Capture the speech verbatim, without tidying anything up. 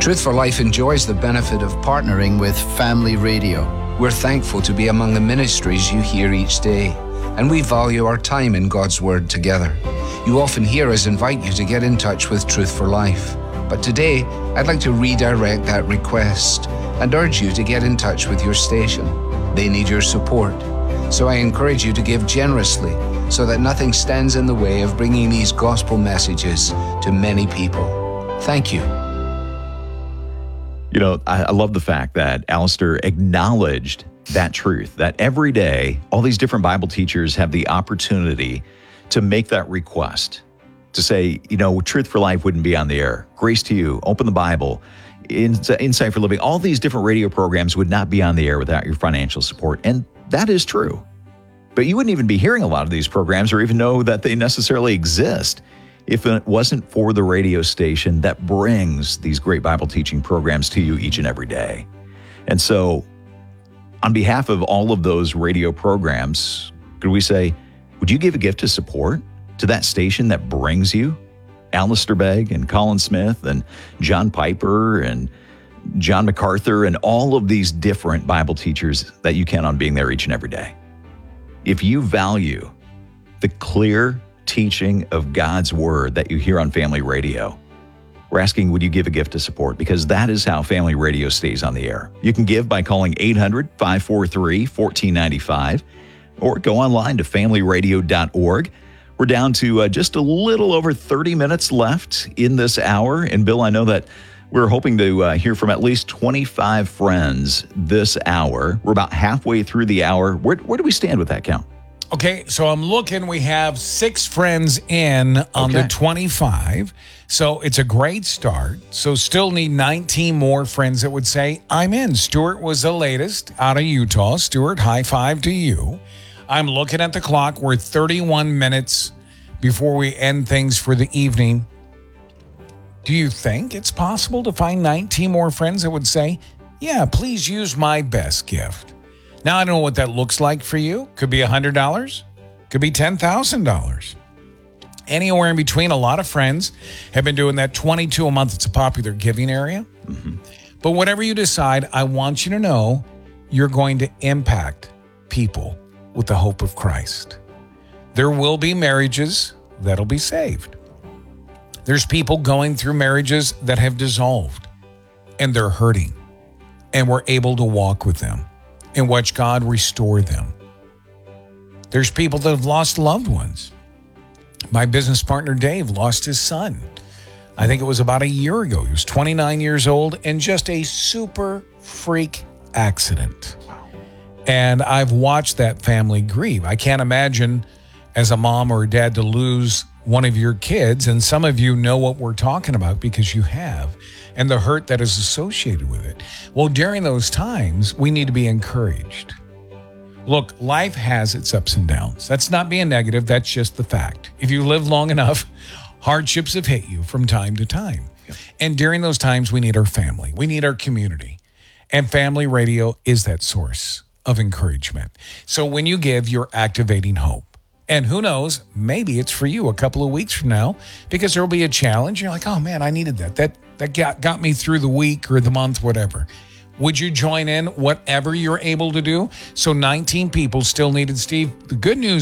Truth for Life enjoys the benefit of partnering with Family Radio. We're thankful to be among the ministries you hear each day, and we value our time in God's Word together. You often hear us invite you to get in touch with Truth for Life. But today, I'd like to redirect that request and urge you to get in touch with your station. They need your support. So I encourage you to give generously so that nothing stands in the way of bringing these gospel messages to many people. Thank you. You know, I, I love the fact that Alistair acknowledged that truth, that every day, all these different Bible teachers have the opportunity to make that request, to say, you know, Truth for Life wouldn't be on the air. Grace to You, Open the Bible, Insight for Living, all these different radio programs would not be on the air without your financial support. And that is true. But you wouldn't even be hearing a lot of these programs or even know that they necessarily exist if it wasn't for the radio station that brings these great Bible teaching programs to you each and every day. And so, on behalf of all of those radio programs, could we say, would you give a gift of support to that station that brings you Alistair Begg and Colin Smith and John Piper and John MacArthur and all of these different Bible teachers that you count on being there each and every day? If you value the clear teaching of God's Word that you hear on Family Radio, we're asking, would you give a gift to support? Because that is how Family Radio stays on the air. You can give by calling eight hundred, five four three, one four nine five or go online to family radio dot org. We're down to uh, just a little over thirty minutes left in this hour. And Bill, I know that we're hoping to uh, hear from at least twenty-five friends this hour. We're about halfway through the hour. Where, where do we stand with that count? Okay, so I'm looking, we have six friends in on Okay. the twenty-five. So it's a great start. So still need nineteen more friends that would say, I'm in. Stuart was the latest out of Utah. Stuart, high five to you. I'm looking at the clock. We're thirty-one minutes before we end things for the evening. Do you think it's possible to find nineteen more friends that would say, yeah, please use my best gift? Now, I don't know what that looks like for you. Could be one hundred dollars. Could be ten thousand dollars. Anywhere in between. A lot of friends have been doing that. twenty-two a month. It's a popular giving area. Mm-hmm. But whatever you decide, I want you to know you're going to impact people with the hope of Christ. There will be marriages that'll be saved. There's people going through marriages that have dissolved and they're hurting, and we're able to walk with them and watch God restore them. There's people that have lost loved ones. My business partner, Dave, lost his son. I think it was about a year ago. He was twenty-nine years old and just a super freak accident. And I've watched that family grieve. I can't imagine as a mom or a dad to lose one of your kids, and some of you know what we're talking about because you have, and the hurt that is associated with it. Well, during those times, we need to be encouraged. Look, life has its ups and downs. That's not being negative. That's just the fact. If you live long enough, hardships have hit you from time to time. Yep. And during those times, we need our family. We need our community. And Family Radio is that source of encouragement. So when you give, you're activating hope. And who knows, maybe it's for you a couple of weeks from now, because there'll be a challenge. You're like, oh man, I needed that. That that got, got me through the week or the month, whatever. Would you join in whatever you're able to do? So nineteen people still needed, Steve. The good news